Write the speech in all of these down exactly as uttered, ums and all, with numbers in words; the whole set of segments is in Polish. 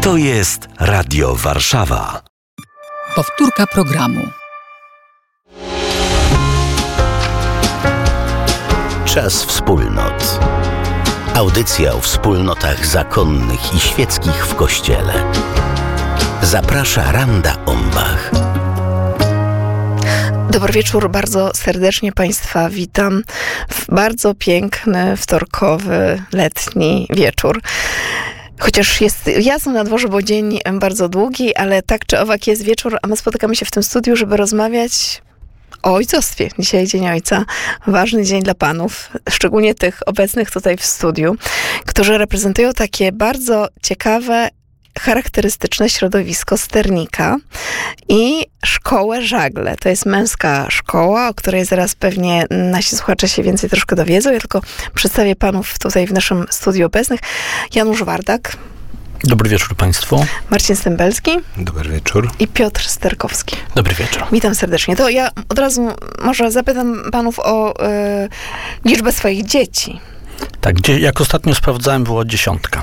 To jest Radio Warszawa. Powtórka programu. Czas wspólnot. Audycja o wspólnotach zakonnych i świeckich w Kościele. Zaprasza Randa Ombach. Dobry wieczór, bardzo serdecznie Państwa witam w bardzo piękny, wtorkowy, letni wieczór. Chociaż jest jasno na dworze, bo dzień bardzo długi, ale tak czy owak jest wieczór, a my spotykamy się w tym studiu, żeby rozmawiać o ojcostwie. Dzisiaj Dzień Ojca. Ważny dzień dla panów, szczególnie tych obecnych tutaj w studiu, którzy reprezentują takie bardzo ciekawe, charakterystyczne środowisko sternika i szkołę żagle. To jest męska szkoła, o której zaraz pewnie nasi słuchacze się więcej troszkę dowiedzą. Ja tylko przedstawię panów tutaj w naszym studiu obecnych. Janusz Wardak. Dobry wieczór Państwu. Marcin Stębelski. Dobry wieczór. I Piotr Sterkowski. Dobry wieczór. Witam serdecznie. To ja od razu może zapytam panów o y, liczbę swoich dzieci. Tak, gdzie, jak ostatnio sprawdzałem, było dziesiątka.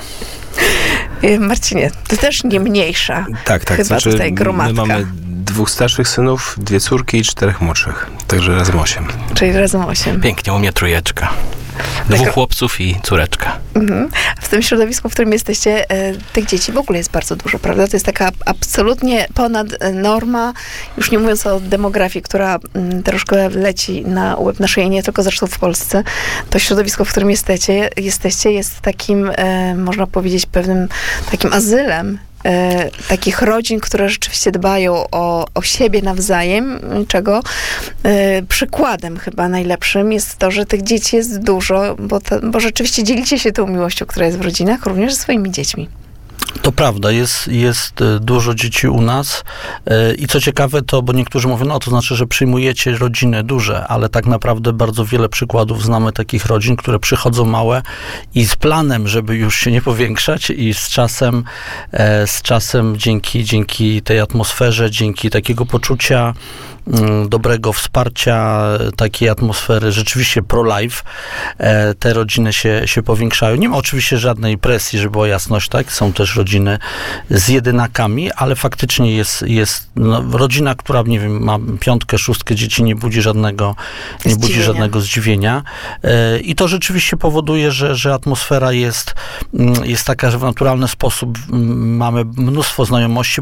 Marcinie, to też nie mniejsza. Tak, tak. Chyba znaczy, tutaj gromadka. My mamy dwóch starszych synów, dwie córki i czterech młodszych. Także razem osiem. Czyli razem osiem. Pięknie, u mnie trójeczka. Dwóch tak, chłopców i córeczka. Mhm. W tym środowisku, w którym jesteście, e, tych dzieci w ogóle jest bardzo dużo, prawda? To jest taka absolutnie ponad norma, już nie mówiąc o demografii, która m, troszkę leci na łeb na szyję, nie tylko zresztą w Polsce. To środowisko, w którym jesteście, jesteście jest takim, e, można powiedzieć, pewnym takim azylem E, takich rodzin, które rzeczywiście dbają o, o siebie nawzajem, czego e, przykładem chyba najlepszym jest to, że tych dzieci jest dużo, bo, to, bo rzeczywiście dzielicie się tą miłością, która jest w rodzinach, również ze swoimi dziećmi. To prawda, jest, jest dużo dzieci u nas i co ciekawe to, bo niektórzy mówią, no to znaczy, że przyjmujecie rodziny duże, ale tak naprawdę bardzo wiele przykładów znamy takich rodzin, które przychodzą małe i z planem, żeby już się nie powiększać i z czasem, z czasem dzięki, dzięki tej atmosferze, dzięki takiego poczucia dobrego wsparcia, takiej atmosfery rzeczywiście pro-life, te rodziny się, się powiększają. Nie ma oczywiście żadnej presji, żeby była jasność, tak? Są też rodziny z jedynakami, ale faktycznie jest, jest no, rodzina, która, nie wiem, ma piątkę, szóstkę dzieci, nie budzi żadnego, nie budzi żadnego zdziwienia. I to rzeczywiście powoduje, że, że atmosfera jest, jest taka, że w naturalny sposób mamy mnóstwo znajomości,